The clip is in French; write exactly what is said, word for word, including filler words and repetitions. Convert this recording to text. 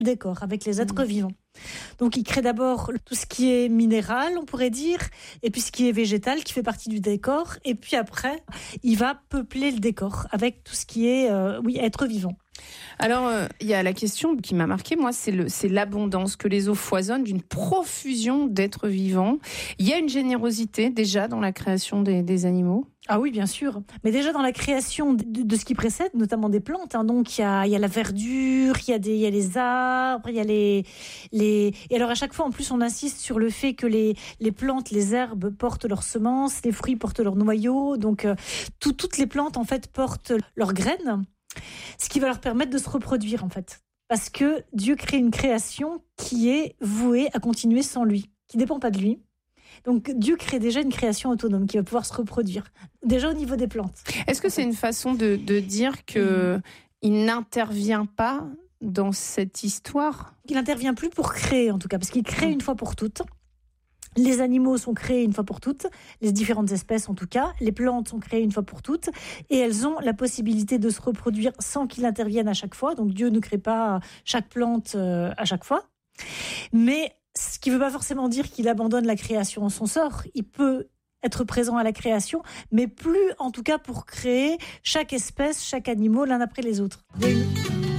décor avec les êtres mmh. vivants. Donc il crée d'abord tout ce qui est minéral, on pourrait dire, et puis ce qui est végétal qui fait partie du décor, et puis après il va peupler le décor avec tout ce qui est euh, oui, être vivant. Alors, il euh, y a la question qui m'a marquée, moi, c'est, le, c'est l'abondance, que les eaux foisonnent d'une profusion d'êtres vivants. Il y a une générosité déjà dans la création des, des animaux ? Ah oui, bien sûr. Mais déjà dans la création de, de ce qui précède, notamment des plantes, hein, donc il y a, y a la verdure, il y a des, il y a les arbres, il y a les, les... Et alors à chaque fois, en plus, on insiste sur le fait que les, les plantes, les herbes portent leurs semences, les fruits portent leurs noyaux, donc euh, tout, toutes les plantes, en fait, portent leurs graines, ce qui va leur permettre de se reproduire, en fait. Parce que Dieu crée une création qui est vouée à continuer sans lui, qui ne dépend pas de lui. Donc Dieu crée déjà une création autonome qui va pouvoir se reproduire, déjà au niveau des plantes. Est-ce que c'est une façon de, de dire qu'il mmh. n'intervient pas dans cette histoire ? Il n'intervient plus pour créer, en tout cas, parce qu'il crée mmh. une fois pour toutes. Les animaux sont créés une fois pour toutes, les différentes espèces en tout cas, les plantes sont créées une fois pour toutes, et elles ont la possibilité de se reproduire sans qu'il intervienne à chaque fois. Donc Dieu ne crée pas chaque plante à chaque fois. Mais ce qui ne veut pas forcément dire qu'il abandonne la création en son sort. Il peut être présent à la création, mais plus en tout cas pour créer chaque espèce, chaque animal l'un après les autres.